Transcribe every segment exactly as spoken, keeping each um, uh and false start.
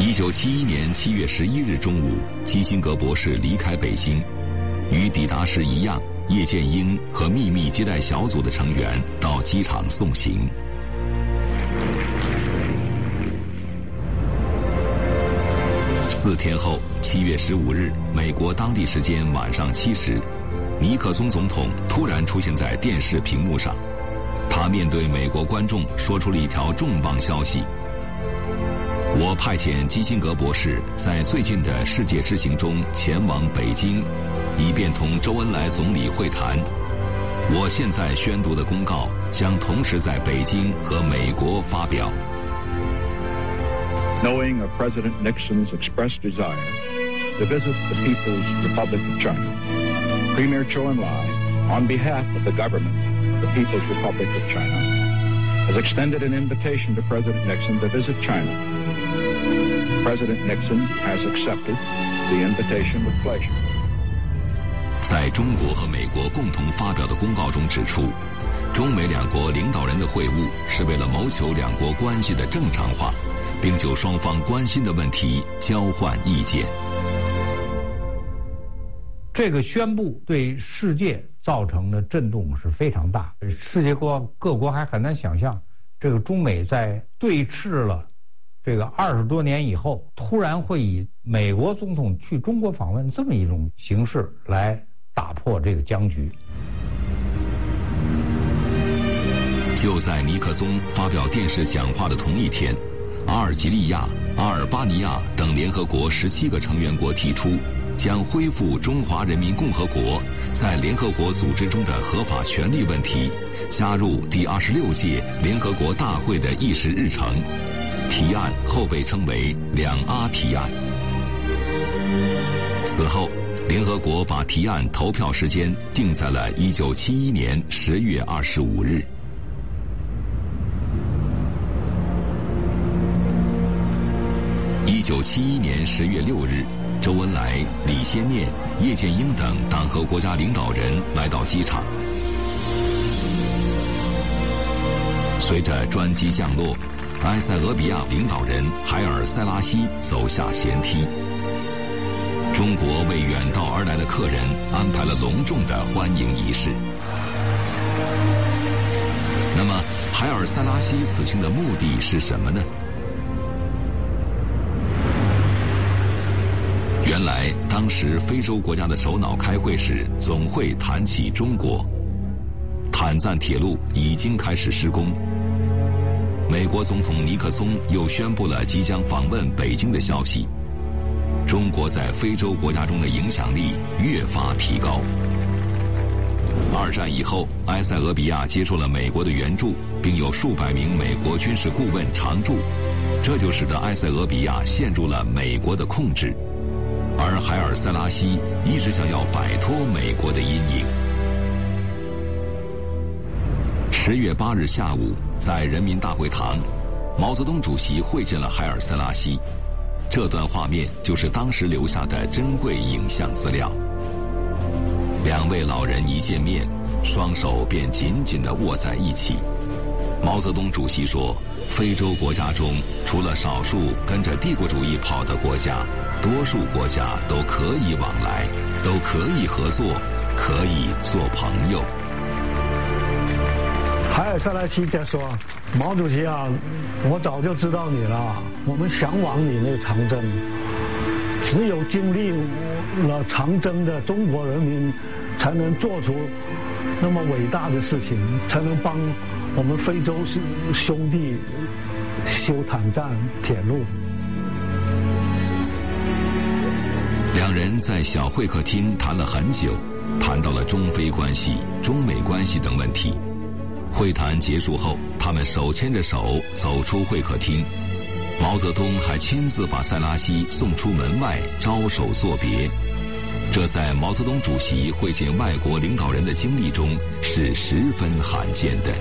一九七一年七月十一日中午，基辛格博士离开北京，与抵达时一样，叶剑英和秘密接待小组的成员到机场送行。四天后，七月十五日，美国当地时间晚上七时，尼克松总统突然出现在电视屏幕上，他面对美国观众说出了一条重磅消息：我派遣基辛格博士在最近的世界之行中前往北京，以便同周恩来总理会谈。我现在宣读的公告将同时在北京和美国发表。 Knowing of President Nixon's expressed desire to visit the People's Republic of China, Premier Zhou Enlai, on behalf of the government of the People's Republic of China, has extended an invitation to President Nixon to visit China. President Nixon has accepted the invitation with pleasure. 在中国和美国共同发表的公告中指出，中美两国领导人的会晤是为了谋求两国关系的正常化，并就双方关心的问题交换意见。 这个宣布对世界造成的震动是非常大，世界各各国还很难想象，这个中美在对峙了这个二十多年以后，突然会以美国总统去中国访问这么一种形式来打破这个僵局。 就在尼克松发表电视讲话的同一天，阿尔及利亚、阿尔巴尼亚等联合国十七个成员国提出，将恢复中华人民共和国在联合国组织中的合法权利问题加入第二十六届联合国大会的议事日程。提案后被称为两阿提案。此后，联合国把提案投票时间定在了一九七一年十月二十五日。一九七一年十月六日，周恩来、李先念、叶剑英等党和国家领导人来到机场。随着专机降落，埃塞俄比亚领导人海尔塞拉西走下舷梯。中国为远道而来的客人安排了隆重的欢迎仪式。那么，海尔塞拉西此行的目的是什么呢？原来，当时非洲国家的首脑开会时，总会谈起中国。坦赞铁路已经开始施工。美国总统尼克松又宣布了即将访问北京的消息。中国在非洲国家中的影响力越发提高。二战以后，埃塞俄比亚接受了美国的援助，并有数百名美国军事顾问常驻，这就使得埃塞俄比亚陷入了美国的控制。而海尔塞拉西一直想要摆脱美国的阴影。十月八日下午，在人民大会堂，毛泽东主席会见了海尔塞拉西。这段画面就是当时留下的珍贵影像资料。两位老人一见面，双手便紧紧地握在一起。毛泽东主席说，非洲国家中，除了少数跟着帝国主义跑的国家，多数国家都可以往来，都可以合作，可以做朋友。 海尔塞拉西在说，毛主席啊，我早就知道你了，我们向往你那个长征，只有经历了长征的中国人民，才能做出那么伟大的事情，才能帮我们非洲兄弟修坦赞铁路。 两人在小会客厅谈了很久，谈到了中非关系、中美关系等问题。会谈结束后，他们手牵着手走出会客厅。毛泽东还亲自把塞拉西送出门外，招手作别。这在毛泽东主席会见外国领导人的经历中是十分罕见的。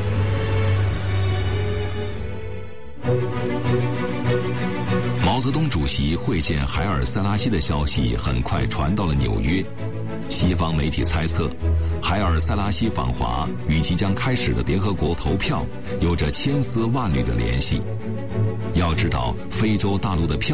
毛泽东主席会见海尔塞拉西的消息很快传到了纽约。西方媒体猜测，海尔塞拉西访华与即将开始的联合国投票有着千丝万缕的联系。要知道，非洲大陆的票